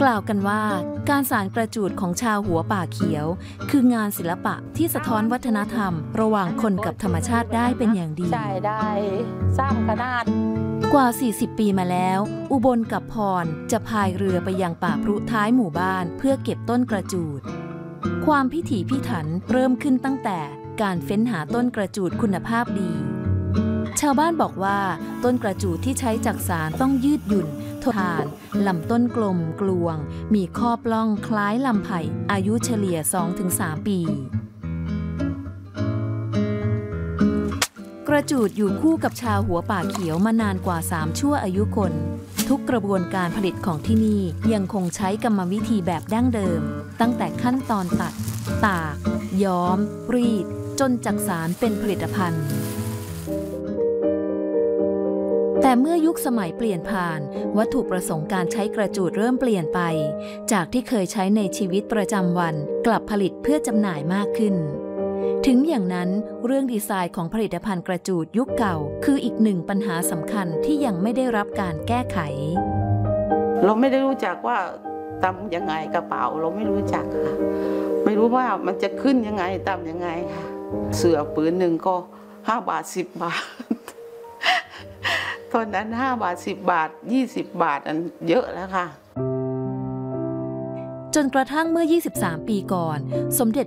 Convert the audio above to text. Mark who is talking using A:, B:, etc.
A: ล่าวกันว่าการสานกระจูดของชาวหัวป่าเขียวคืองานศิลปะที่สะท้อนวัฒนธรรมระหว่างคนกับธรรมชาติได้เป็นอย่างดี
B: ใช่ได้สร้างขนาด
A: กว่า 40 ปีมาแล้วอุบลกับพรจะพายเรือไปยังป่าพรุท้ายหมู่บ้านเพื่อเก็บต้นกระจูดความพิถีพิถันเริ่มขึ้นตั้งแต่การเฟ้นหาต้นกระจูดคุณภาพดีชาวบ้านบอกว่าต้นกระจูดที่ใช้จักสานต้องยืดหยุ่นทนทานลำต้นกลมกลวงมีข้อปล้องคล้ายลำไผ่อายุเฉลี่ย 2-3 ปีกระจูดอยู่คู่กับชาวหัวป่าเขียวมานานกว่า3 ชั่วอายุคนทุกกระบวนการผลิตของที่นี่ยังคงใช้กรรมวิธีแบบดั้งเดิมตั้งแต่ขั้นตอนตัดตากย้อมรีดจนจักสานเป็นผลิตภัณฑ์แต่เมื่อยุคสมัยเปลี่ยนผ่านวัตถุประสงค์การใช้กระจูดเริ่มเปลี่ยนไปจากที่เคยใช้ในชีวิตประจำวันกลับผลิตเพื่อจำหน่ายมากขึ้นถึงอย่างนั้นเรื่องดีไซน์ของผลิตภัณฑ์กระจูดยุคเก่าคืออีกหนึ่งปัญหาสำคัญที่ยังไม่ได้รับการแก้ไข
B: เราไม่ได้รู้จักว่าตำยังไงกระเป๋าเราไม่รู้จักค่ะไม่รู้ว่ามันจะขึ้นยังไงตำยังไงค่ะเสื้อผืนหนึ่งก็5 บาท 10 บาทตอนนั้น5 บาท 10 บาท 20 บาทอันเยอะแล้วค่ะ
A: จนกระทั่งเมื่อ23 ปีก่อนสมเด็จ